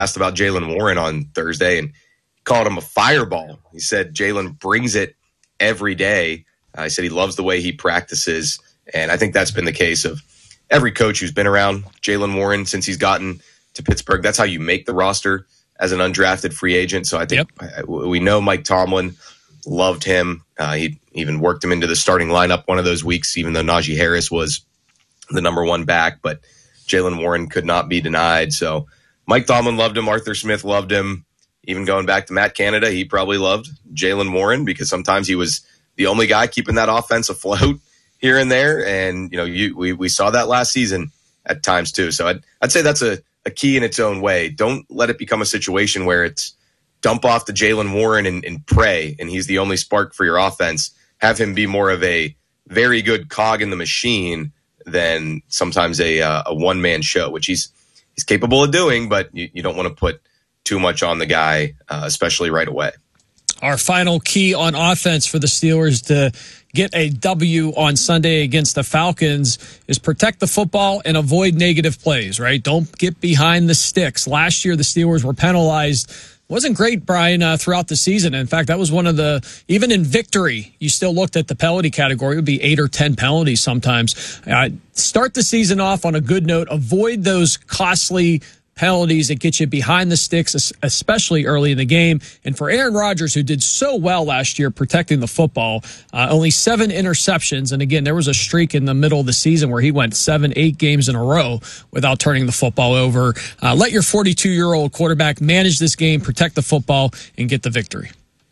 asked about Jaylen Warren on Thursday and called him a fireball. He said Jaylen brings it every day. He said he loves the way he practices, and I think that's been the case of every coach who's been around Jaylen Warren since he's gotten to Pittsburgh. That's how you make the roster as an undrafted free agent. So I think we know Mike Tomlin loved him. He even worked him into the starting lineup one of those weeks, even though Najee Harris was the number one back. But Jaylen Warren could not be denied. So Mike Tomlin loved him. Arthur Smith loved him. Even going back to Matt Canada, he probably loved Jaylen Warren because sometimes he was the only guy keeping that offense afloat here and there. And, we saw that last season at times too. So I'd say that's a key in its own way. Don't let it become a situation where it's dump off to Jaylen Warren and pray, and he's the only spark for your offense. Have him be more of a very good cog in the machine than sometimes a one-man show, which he's capable of doing, but you don't want to put too much on the guy, especially right away. Our final key on offense for the Steelers to get a W on Sunday against the Falcons is protect the football and avoid negative plays, right? Don't get behind the sticks. Last year, the Steelers were penalized. Wasn't great, Brian, throughout the season. In fact, that was one of even in victory, you still looked at the penalty category. It would be 8 or 10 penalties sometimes. Start the season off on a good note. Avoid those costly penalties that get you behind the sticks, especially early in the game. And for Aaron Rodgers, who did so well last year protecting the football, only 7 interceptions. And again, there was a streak in the middle of the season where he went 7-8 games in a row without turning the football over. Let your 42-year-old quarterback manage this game, protect the football, and get the victory.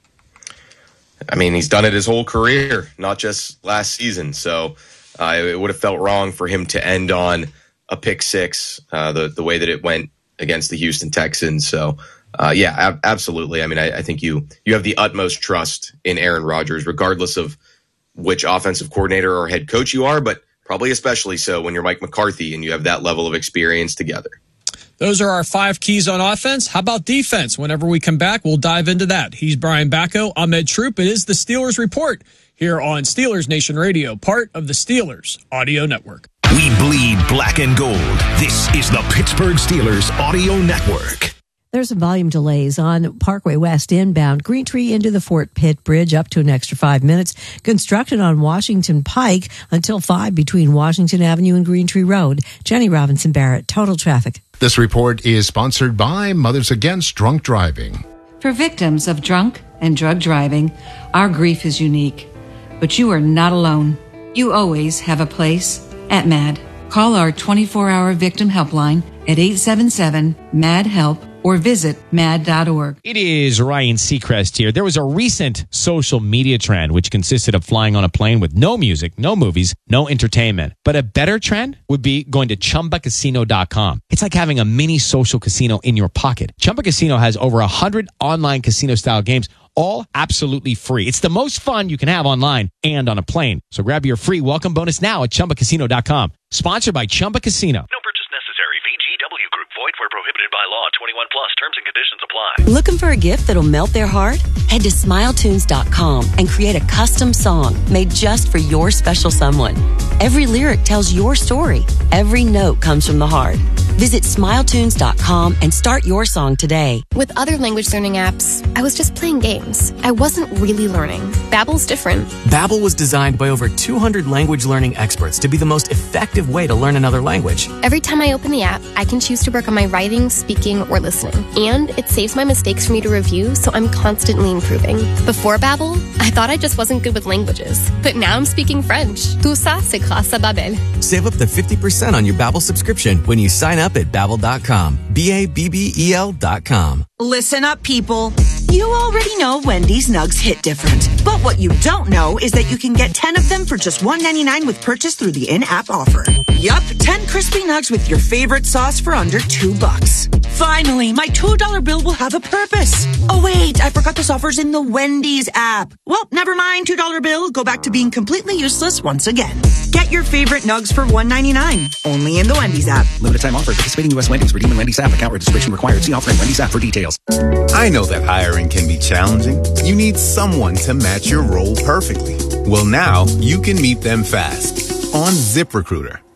I mean, he's done it his whole career, not just last season. So it would have felt wrong for him to end on a pick six, the way that it went against the Houston Texans. So, absolutely. I mean, I think you have the utmost trust in Aaron Rodgers, regardless of which offensive coordinator or head coach you are, but probably especially so when you're Mike McCarthy and you have that level of experience together. Those are our 5 keys on offense. How about defense? Whenever we come back, we'll dive into that. He's Brian Bacco. I'm Ed Troop. It is the Steelers Report here on Steelers Nation Radio, part of the Steelers Audio Network. We bleed black and gold. This is the Pittsburgh Steelers Audio Network. There's some volume delays on Parkway West inbound, Green Tree into the Fort Pitt Bridge up to an extra 5 minutes. Construction on Washington Pike until 5 between Washington Avenue and Green Tree Road. Jenny Robinson Barrett, Total Traffic. This report is sponsored by Mothers Against Drunk Driving. For victims of drunk and drug driving, our grief is unique. But you are not alone. You always have a place at MAD. Call our 24-hour victim helpline at 877-MAD-HELP or visit mad.org. It is Ryan Seacrest here. There was a recent social media trend which consisted of flying on a plane with no music, no movies, no entertainment. But a better trend would be going to ChumbaCasino.com. It's like having a mini social casino in your pocket. Chumba Casino has over 100 online casino-style games, all absolutely free. It's the most fun you can have online and on a plane. So grab your free welcome bonus now at ChumbaCasino.com. Sponsored by Chumba Casino. No purchase necessary. VGW Group. Void where prohibited by law. 21 plus. Terms and conditions apply. Looking for a gift that'll melt their heart? Head to SmileTunes.com and create a custom song made just for your special someone. Every lyric tells your story. Every note comes from the heart. Visit SmileTunes.com and start your song today. With other language learning apps, I was just playing games. I wasn't really learning. Babbel's different. Babbel was designed by over 200 language learning experts to be the most effective way to learn another language. Every time I open the app, I can choose to work on my writing, speaking, or listening. And it saves my mistakes for me to review, so I'm constantly improving. Before Babbel, I thought I just wasn't good with languages. But now I'm speaking French. Tout ça, c'est grâce à Babbel. Save up to 50% on your Babbel subscription when you sign up at Babbel.com. Babbel.com. Listen up, people. You already know Wendy's nugs hit different. But what you don't know is that you can get 10 of them for just $1.99 with purchase through the in-app offer. Yup, 10 crispy nugs with your favorite sauce for under $2. Finally, my $2 bill will have a purpose. Oh wait, I forgot this offer's in the Wendy's app. Well, never mind, $2 bill. Go back to being completely useless once again. Get your favorite nugs for $1.99. Only in the Wendy's app. Limited time offer. Participating U.S. Wendy's. Redeem in Wendy's app. Account registration required. See offer in Wendy's app for details. I know that hiring can be challenging. You need someone to match your role perfectly. Well, now you can meet them fast on ZipRecruiter.